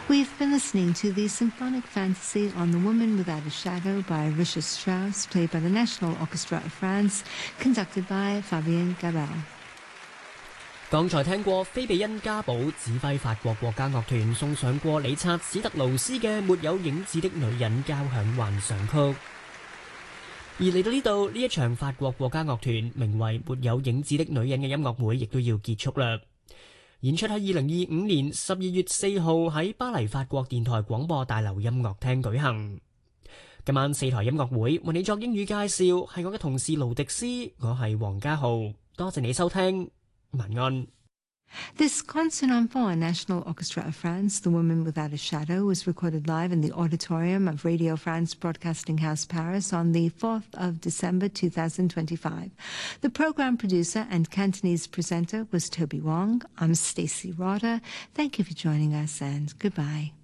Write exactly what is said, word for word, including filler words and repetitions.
We've been listening to the symphonic fantasy On the Woman Without a Shadow by Richard Strauss, played by the National Orchestra of France, conducted by Fabien Gabel。 剛才聽過菲比恩加堡指揮法國國家樂團送上過理察史特勞斯嘅《沒有影子的女人》交響幻想曲，而嚟到呢度，呢一場法國國家樂團名為《沒有影子的女人》嘅音樂會亦都要結束啦。演出喺二零二五年十二月四號喺巴黎法國電台廣播大樓音樂廳舉行。今晚四台音樂會為你作英語介紹，係我嘅同事盧迪斯，我係黃家豪，多謝你收聽。晚安。 This concert on for National Orchestra of France, The Woman Without a Shadow, was recorded live in the auditorium of Radio France Broadcasting House, Paris, on the fourth of December two thousand twenty-five. The program producer and Cantonese presenter was Toby Wong. I'm Stacey Rotter. Thank you for joining us, and goodbye.